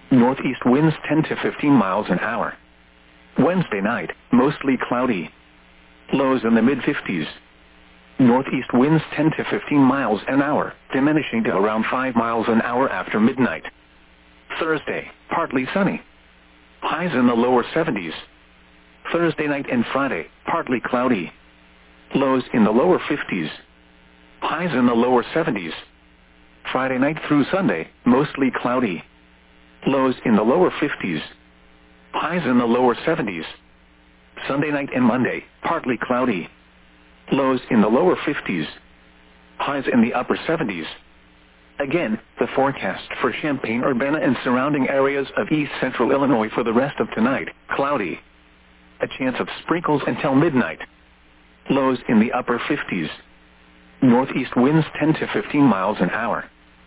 Northeast winds 10 to 15 miles an hour. Wednesday night, mostly cloudy. Lows in the mid-50s. Northeast winds 10 to 15 miles an hour, diminishing to around 5 miles an hour after midnight. Thursday, partly sunny. Highs in the lower 70s. Thursday night and Friday, partly cloudy. Lows in the lower 50s. Highs in the lower 70s. Friday night through Sunday, mostly cloudy. Lows in the lower 50s. Highs in the lower 70s. Sunday night and Monday, partly cloudy. Lows in the lower 50s. Highs in the upper 70s. Again, the forecast for Champaign-Urbana and surrounding areas of east central Illinois for the rest of tonight, cloudy. A chance of sprinkles until midnight. Lows in the upper 50s. Northeast winds 10 to 15 miles an hour.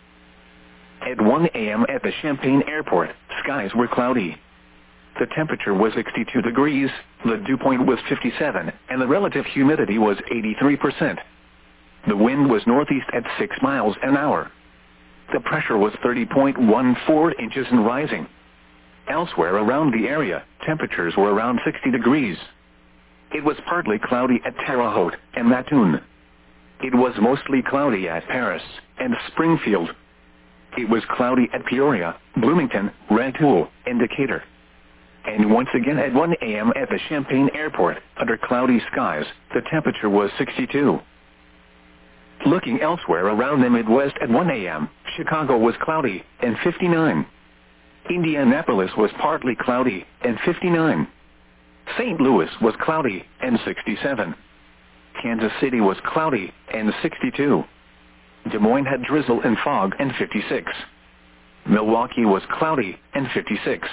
At 1 a.m. at the Champaign Airport, skies were cloudy. The temperature was 62 degrees, the dew point was 57, and the relative humidity was 83%. The wind was northeast at 6 miles an hour. The pressure was 30.14 inches and rising. Elsewhere around the area, temperatures were around 60 degrees. It was partly cloudy at Terre Haute and Mattoon. It was mostly cloudy at Paris and Springfield. It was cloudy at Peoria, Bloomington, Rantoul, and Decatur. And once again at 1 a.m. at the Champaign Airport, under cloudy skies, the temperature was 62. Looking elsewhere around the Midwest at 1 a.m., Chicago was cloudy, and 59. Indianapolis was partly cloudy, and 59. St. Louis was cloudy, and 67. Kansas City was cloudy, and 62. Des Moines had drizzle and fog, and 56. Milwaukee was cloudy, and 56.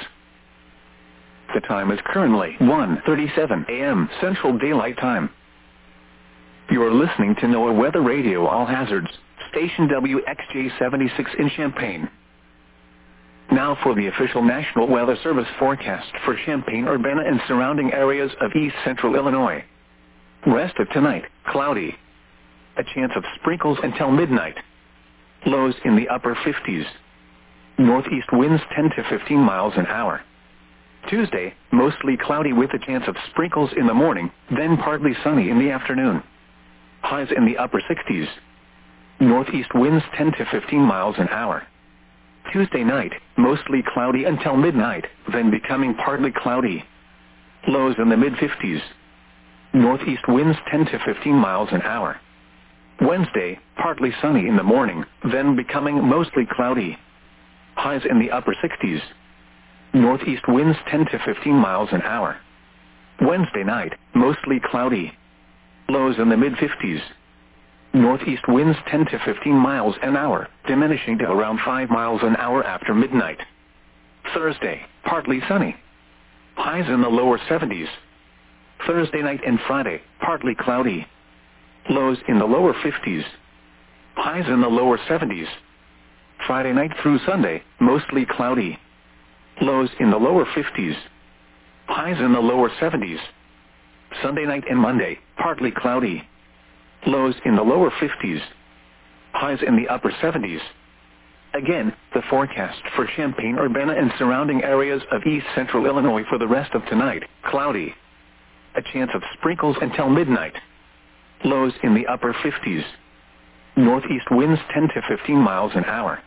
The time is currently 1:37 a.m. Central Daylight Time. You are listening to NOAA Weather Radio All Hazards, station WXJ-76 in Champaign. Now for the official National Weather Service forecast for Champaign-Urbana and surrounding areas of east central Illinois. Rest of tonight, cloudy. A chance of sprinkles until midnight. Lows in the upper 50s. Northeast winds 10 to 15 miles an hour. Tuesday, mostly cloudy with a chance of sprinkles in the morning, then partly sunny in the afternoon. Highs in the upper 60s. Northeast winds 10 to 15 miles an hour. Tuesday night, mostly cloudy until midnight, then becoming partly cloudy. Lows in the mid-50s. Northeast winds 10 to 15 miles an hour. Wednesday, partly sunny in the morning, then becoming mostly cloudy. Highs in the upper 60s. Northeast winds 10 to 15 miles an hour. Wednesday night, mostly cloudy. Lows in the mid-50s. Northeast winds 10 to 15 miles an hour, diminishing to around 5 miles an hour after midnight. Thursday, partly sunny. Highs in the lower 70s. Thursday night and Friday, partly cloudy. Lows in the lower 50s. Highs in the lower 70s. Friday night through Sunday, mostly cloudy. Lows in the lower 50s. Highs in the lower 70s. Sunday night and Monday, partly cloudy. Lows in the lower 50s. Highs in the upper 70s. Again, the forecast for Champaign-Urbana and surrounding areas of east central Illinois for the rest of tonight, cloudy. A chance of sprinkles until midnight. Lows in the upper 50s. Northeast winds 10 to 15 miles an hour.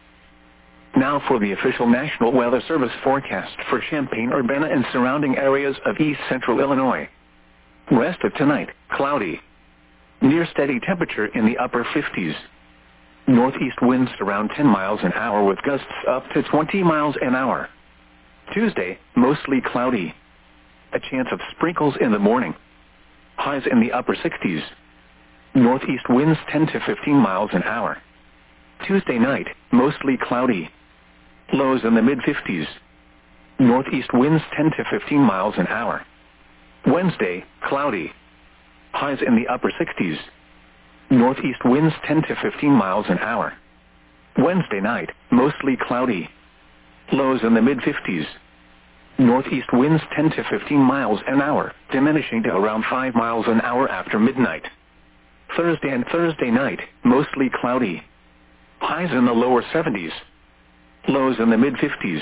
Now for the official National Weather Service forecast for Champaign-Urbana and surrounding areas of east central Illinois. Rest of tonight, cloudy. Near steady temperature in the upper 50s. Northeast winds around 10 miles an hour with gusts up to 20 miles an hour. Tuesday, mostly cloudy. A chance of sprinkles in the morning. Highs in the upper 60s. Northeast winds 10 to 15 miles an hour. Tuesday night, mostly cloudy. Lows in the mid-50s. Northeast winds 10 to 15 miles an hour. Wednesday, cloudy. Highs in the upper 60s. Northeast winds 10 to 15 miles an hour. Wednesday night, mostly cloudy. Lows in the mid-50s. Northeast winds 10 to 15 miles an hour, diminishing to around 5 miles an hour after midnight. Thursday and Thursday night, mostly cloudy. Highs in the lower 70s. Lows in the mid-50s.